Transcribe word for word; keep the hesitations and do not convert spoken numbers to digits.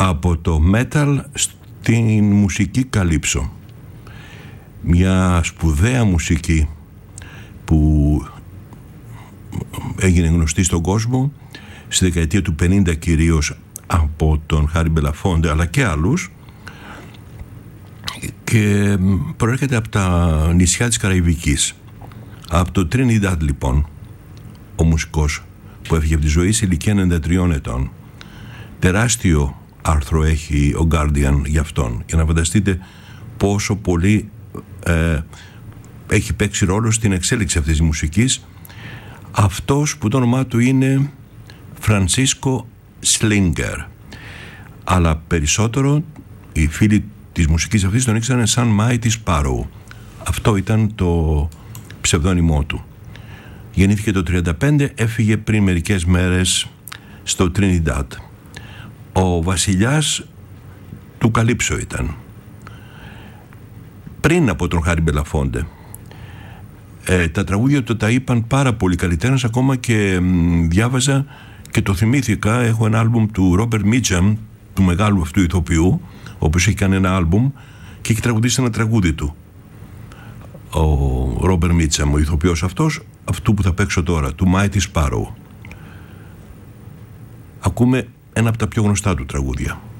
από το metal στην μουσική καλύψο. Μια σπουδαία μουσική που έγινε γνωστή στον κόσμο στη δεκαετία του πενήντα, κυρίως από τον Χάρι Μπελαφόντε αλλά και άλλους, και προέρχεται από τα νησιά της Καραϊβικής, από το Trinidad λοιπόν, ο μουσικός που έφυγε από τη ζωή σε ηλικία ενενήντα τριών ετών. Τεράστιο άρθρο έχει ο Guardian για αυτόν, για να φανταστείτε πόσο πολύ ε, έχει παίξει ρόλο στην εξέλιξη αυτής της μουσικής αυτός που το όνομά του είναι Φρανσίσκο Σλίνγκερ, αλλά περισσότερο οι φίλοι της μουσικής αυτής τον ήξεραν σαν Mighty Sparrow. Αυτό ήταν το ψευδόνυμό του. Γεννήθηκε το τριάντα πέντε, έφυγε πριν μερικές μέρες στο Trinidad. Ο βασιλιάς του Καλύψο ήταν, πριν από τον Χάρι Μπελαφόντε. Ε, τα τραγούδια του τα είπαν πάρα πολλοί καλλιτέχνες, ακόμα και μ, διάβαζα και το θυμήθηκα, έχω ένα άλμπουμ του Ρόμπερτ Μίτσαμ, του μεγάλου αυτού ηθοποιού, ο οποίος έχει κάνει ένα άλμπουμ και έχει τραγουδίσει ένα τραγούδι του, ο Ρόμπερτ Μίτσαμ, ο ηθοποιός αυτός, αυτού που θα παίξω τώρα, του Mighty Sparrow. Ακούμε ένα από τα πιο γνωστά του τραγούδια.